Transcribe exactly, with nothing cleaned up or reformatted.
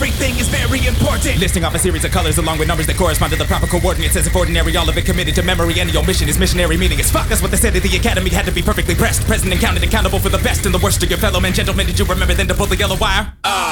everything is very important. Listing off a series of colors along with numbers that correspond to the proper coordinates. As if ordinary, all of it committed to memory. Any omission is missionary, meaning as fuck. That's what they said at the academy. Had to be perfectly pressed, present and counted, accountable for the best and the worst of your fellow men. Gentlemen, did you remember then to pull the yellow wire? Ah.